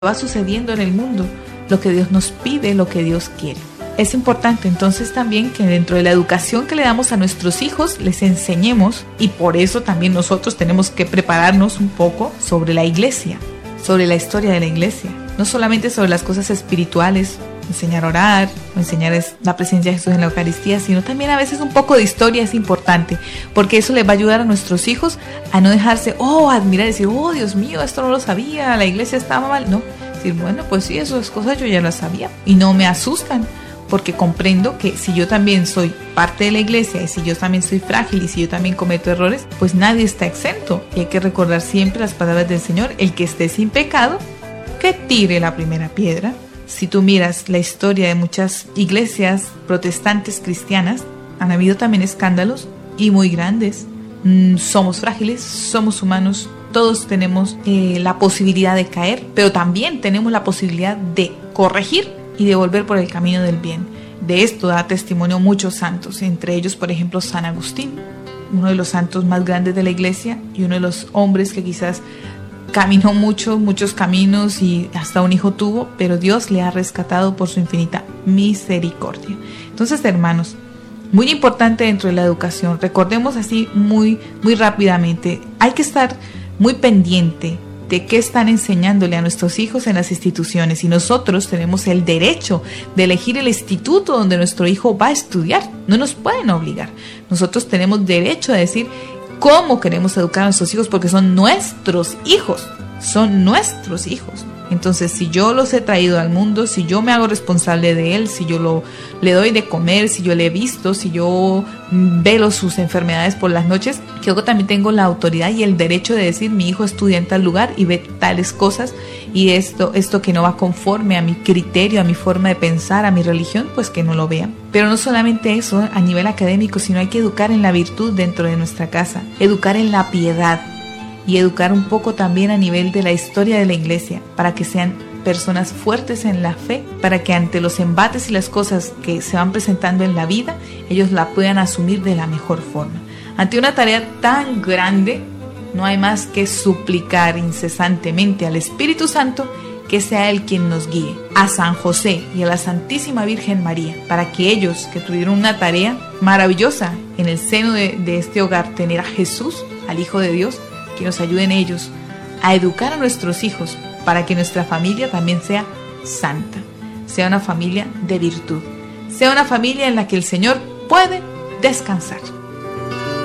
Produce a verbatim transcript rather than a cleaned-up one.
va sucediendo en el mundo, lo que Dios nos pide, lo que Dios quiere. Es importante entonces también que dentro de la educación que le damos a nuestros hijos les enseñemos, y por eso también nosotros tenemos que prepararnos un poco sobre la iglesia, sobre la historia de la iglesia, no solamente sobre las cosas espirituales, enseñar a orar, o enseñar la presencia de Jesús en la Eucaristía, sino también a veces un poco de historia es importante, porque eso les va a ayudar a nuestros hijos a no dejarse, oh, admirar y decir, oh, Dios mío, esto no lo sabía, la iglesia estaba mal, no, decir, bueno, pues sí, esas cosas yo ya las sabía y no me asustan, porque comprendo que si yo también soy parte de la iglesia y si yo también soy frágil y si yo también cometo errores, pues nadie está exento. Y hay que recordar siempre las palabras del Señor, el que esté sin pecado, que tire la primera piedra. Si tú miras la historia de muchas iglesias protestantes cristianas, han habido también escándalos y muy grandes. Mm, somos frágiles, somos humanos, todos tenemos eh, la posibilidad de caer, pero también tenemos la posibilidad de corregir y de volver por el camino del bien. De esto da testimonio muchos santos, entre ellos, por ejemplo, San Agustín, uno de los santos más grandes de la iglesia y uno de los hombres que quizás caminó mucho, muchos caminos y hasta un hijo tuvo, pero Dios le ha rescatado por su infinita misericordia. Entonces, hermanos, muy importante dentro de la educación, recordemos así muy, muy rápidamente, hay que estar muy pendiente de qué están enseñándole a nuestros hijos en las instituciones, y nosotros tenemos el derecho de elegir el instituto donde nuestro hijo va a estudiar, no nos pueden obligar, nosotros tenemos derecho a decir cómo queremos educar a nuestros hijos, porque son nuestros hijos, son nuestros hijos. Entonces, si yo los he traído al mundo, si yo me hago responsable de él, si yo lo, le doy de comer, si yo le he visto, si yo velo sus enfermedades por las noches, yo también tengo la autoridad y el derecho de decir, mi hijo estudia en tal lugar y ve tales cosas, y esto, esto que no va conforme a mi criterio, a mi forma de pensar, a mi religión, pues que no lo vean. Pero no solamente eso a nivel académico, sino hay que educar en la virtud dentro de nuestra casa, educar en la piedad, y educar un poco también a nivel de la historia de la iglesia, para que sean personas fuertes en la fe, para que ante los embates y las cosas que se van presentando en la vida, ellos la puedan asumir de la mejor forma. Ante una tarea tan grande, no hay más que suplicar incesantemente al Espíritu Santo que sea Él quien nos guíe, a San José y a la Santísima Virgen María, para que ellos, que tuvieron una tarea maravillosa en el seno de, de este hogar, tener a Jesús, al Hijo de Dios, que nos ayuden ellos a educar a nuestros hijos para que nuestra familia también sea santa, sea una familia de virtud, sea una familia en la que el Señor puede descansar.